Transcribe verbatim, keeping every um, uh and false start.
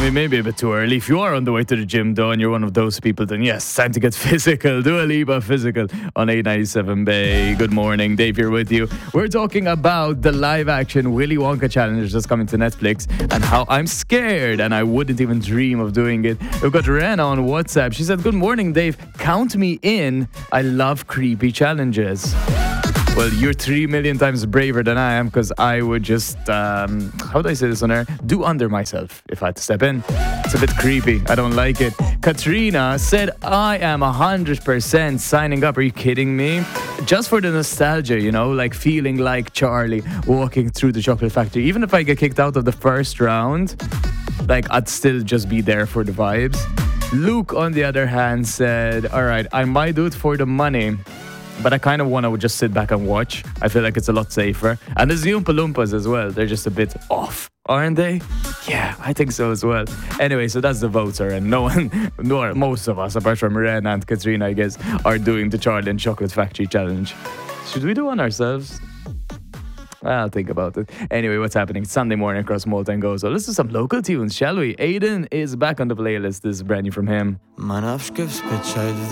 mean, maybe a bit too early. If you are on the way to the gym, though, and you're one of those people, then yes, time to get physical. Dua Lipa Physical on eight ninety-seven Bay. Good morning, Dave here with you. We're talking about the live-action Willy Wonka challenge that's coming to Netflix and how I'm scared and I wouldn't even dream of doing it. We've got Rena on WhatsApp. She said, good morning, Dave. Count me in. I love creepy challenges. Well, you're three million times braver than I am because I would just, um, how do I say this on air? Do under myself if I had to step in. It's a bit creepy. I don't like it. Katrina said, I am one hundred percent signing up. Are you kidding me? Just for the nostalgia, you know, like feeling like Charlie walking through the chocolate factory. Even if I get kicked out of the first round, like I'd still just be there for the vibes. Luke, on the other hand, said, all right, I might do it for the money, but I kind of want to just sit back and watch. I feel like it's a lot safer. And there's the Oompa Loompas as well. They're just a bit off, aren't they? Yeah, I think so as well. Anyway, so that's the votes are, and no one, no, most of us, apart from Ren and Katrina, I guess, are doing the Charlie and Chocolate Factory challenge. Should we do one ourselves? I'll think about it. Anyway, what's happening? It's Sunday morning across Malta and Gozo. Let's do some local tunes, shall we? Aiden is back on the playlist. This is brand new from him.